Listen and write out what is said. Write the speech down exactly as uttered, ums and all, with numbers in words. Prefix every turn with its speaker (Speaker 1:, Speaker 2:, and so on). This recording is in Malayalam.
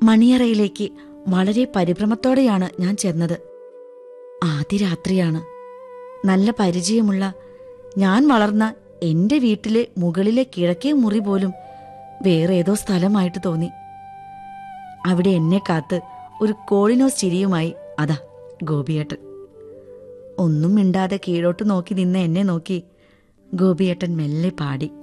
Speaker 1: മണിയറയിലേക്ക് വളരെ പരിഭ്രമത്തോടെയാണ് ഞാൻ ചെന്നത്. ആദ്യ രാത്രിയാണ്. നല്ല പരിചയമുള്ള ഞാൻ വളർന്ന എന്റെ വീട്ടിലെ മുകളിലെ കിഴക്കേ മുറി പോലും വേറെ ഏതോ സ്ഥലമായിട്ട് തോന്നി. അവിടെ എന്നെ കാത്ത് ഒരു കോളിനോസ് ചിരിയുമായി അതാ ഗോപിയേട്ടൻ. ഒന്നും മിണ്ടാതെ കീഴോട്ട് നോക്കി നിന്ന എന്നെ നോക്കി ഗോപിയേട്ടൻ മെല്ലെ പാടി.